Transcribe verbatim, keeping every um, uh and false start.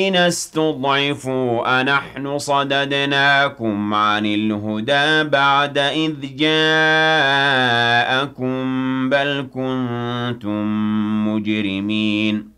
اسْتُضْعِفُوا أَنَحْنُ صَدَدْنَاكُمْ عَنِ الْهُدَىٰ بَعْدَ إِذْ جَاءَكُم ۖ بَلْ كُنتُم مُّجْرِمِينَ